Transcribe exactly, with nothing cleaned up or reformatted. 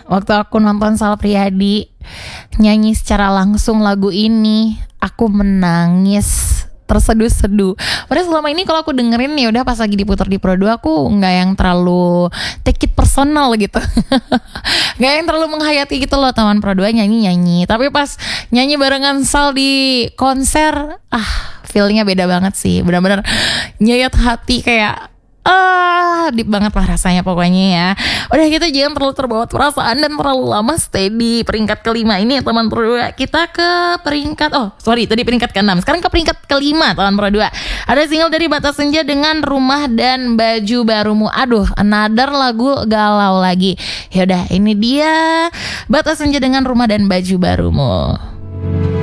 waktu aku nonton Sal Priadi nyanyi secara langsung lagu ini, aku menangis terseduh-seduh. Padahal selama ini kalau aku dengerin ya udah pas lagi diputar di Pro dua aku nggak yang terlalu take it personal gitu, nggak yang terlalu menghayati gitu loh teman Pro dua nyanyi-nyanyi. Tapi pas nyanyi barengan Sal di konser, ah feelnya beda banget sih, benar-benar nyayat hati kayak ah deep banget lah rasanya pokoknya ya. Udah gitu jangan terlalu terbawa perasaan dan terlalu lama stay di peringkat kelima ini ya teman Pro dua. Kita ke peringkat oh sorry tadi peringkat keenam, sekarang ke peringkat kelima teman Pro dua. Ada single dari Batas Senja dengan Rumah dan Baju Barumu. Aduh, another lagu galau lagi. Yaudah ini dia Batas Senja dengan Rumah dan Baju Barumu.